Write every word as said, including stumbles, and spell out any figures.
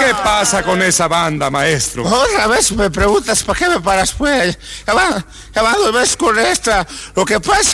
¿Qué pasa con esa banda, maestro? Otra vez me preguntas, ¿para qué me paras, pues? Ya va, ya va dos veces con esta. Lo que pasa